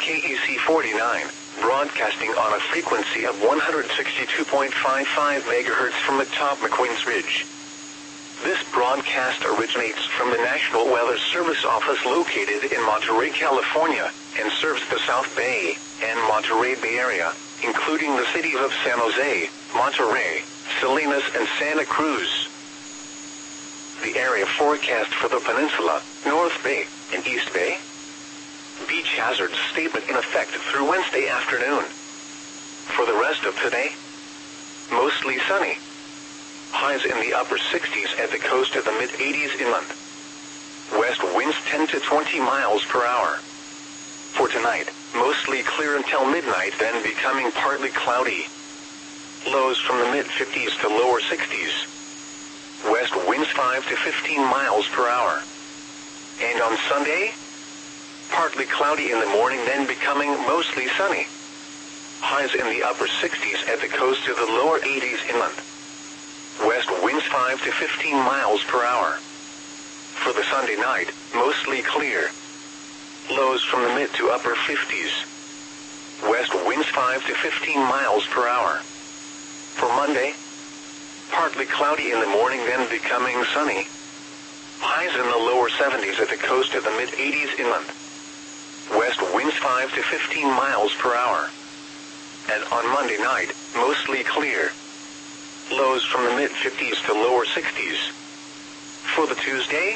KEC 49, broadcasting on a frequency of 162.55 MHz from atop McQueen's Ridge. This broadcast originates from the National Weather Service office located in Monterey, California, and serves the South Bay and Monterey Bay Area, including the cities of San Jose, Monterey, Salinas, and Santa Cruz. The area forecast for the peninsula, North Bay, and East Bay. Beach hazard statement in effect through Wednesday afternoon. For the rest of today, mostly sunny. Highs in the upper 60s at the coast of the mid-80s inland. West winds 10 to 20 miles per hour. For tonight, mostly clear until midnight, then becoming partly cloudy. Lows from the mid-50s to lower 60s. West winds 5 to 15 miles per hour. And on Sunday, partly cloudy in the morning, then becoming mostly sunny. Highs in the upper 60s at the coast to the lower 80s inland. West winds 5 to 15 miles per hour. For the Sunday night, mostly clear. Lows from the mid to upper 50s. West winds 5 to 15 miles per hour. For Monday, partly cloudy in the morning, then becoming sunny. Highs in the lower 70s at the coast of the mid-80s inland. West winds 5 to 15 miles per hour. And on Monday night, mostly clear. Lows from the mid-50s to lower 60s. For the Tuesday,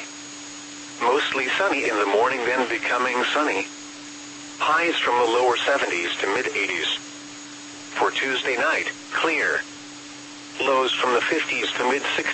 mostly sunny in the morning, then becoming sunny. Highs from the lower 70s to mid-80s. For Tuesday night, clear. Lows from the 50s to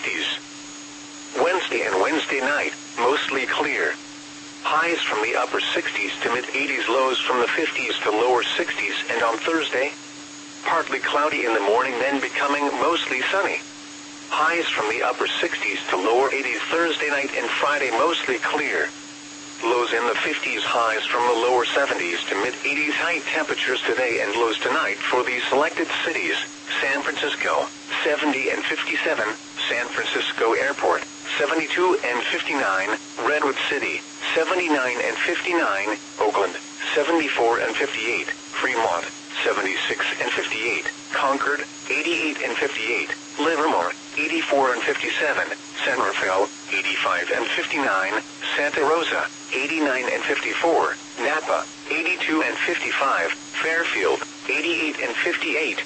mid-60s. Wednesday and Wednesday night, mostly clear. Highs from the upper 60s to mid-80s, lows from the 50s to lower 60s, and on Thursday, partly cloudy in the morning, then becoming mostly sunny. Highs from the upper 60s to lower 80s Thursday night, and Friday mostly clear. Lows in the 50s, highs from the lower 70s to mid-80s. High temperatures today and lows tonight for the selected cities: San Francisco, 70 and 57, San Francisco Airport, 72 and 59, Redwood City, 79 and 59, Oakland, 74 and 58, Fremont, 76 and 58, Concord, 88 and 58, Livermore, 84 and 57, San Rafael, 85 and 59, Santa Rosa, 89 and 54, Napa, 82 and 55, Fairfield, 88 and 58.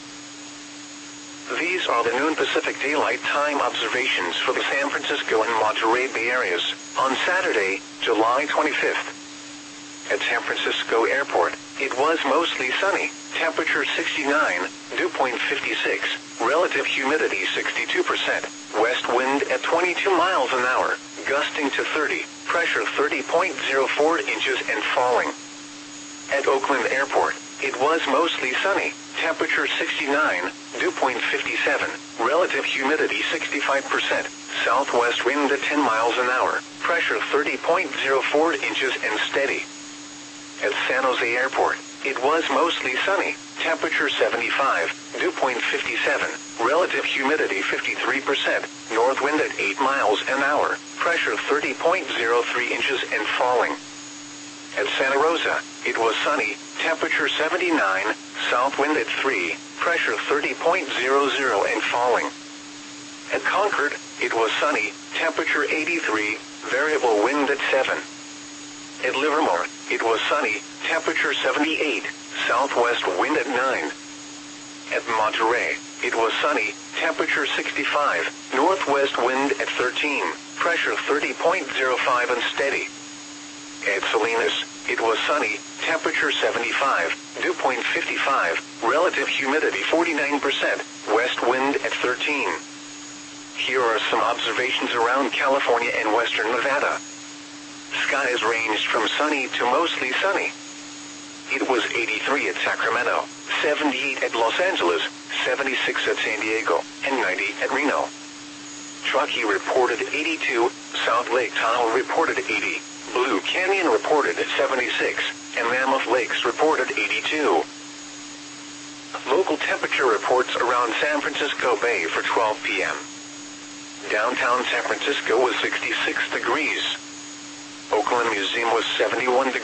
These are the noon Pacific Daylight Time observations for the San Francisco and Monterey Bay areas on Saturday, July 25th. At San Francisco Airport, it was mostly sunny, temperature 69, dew point 56, relative humidity 62%, west wind at 22 miles an hour, gusting to 30, pressure 30.04 inches and falling. At Oakland Airport, it was mostly sunny, temperature 69, dew point 57, relative humidity 65%, southwest wind at 10 miles an hour, pressure 30.04 inches and steady. At San Jose Airport, it was mostly sunny, temperature 75, dew point 57, relative humidity 53%, north wind at 8 miles an hour, pressure 30.03 inches and falling. At Santa Rosa, it was sunny, temperature 79, south wind at 3, pressure 30.00 and falling. At Concord, it was sunny, temperature 83, variable wind at 7. At Livermore, it was sunny, temperature 78, southwest wind at 9. At Monterey, it was sunny, temperature 65, northwest wind at 13, pressure 30.05 and steady. At Salinas, it was sunny, temperature 75, dew point 55, relative humidity 49%, west wind at 13. Here are some observations around California and western Nevada. Skies ranged from sunny to mostly sunny. It was 83 at Sacramento, 78 at Los Angeles, 76 at San Diego, and 90 at Reno. Truckee reported 82, South Lake Tahoe reported 80, Blue Canyon reported 76, and Mammoth Lakes reported 82. Local temperature reports around San Francisco Bay for 12 p.m. Downtown San Francisco was 66 degrees. Oakland Museum was 71 degrees.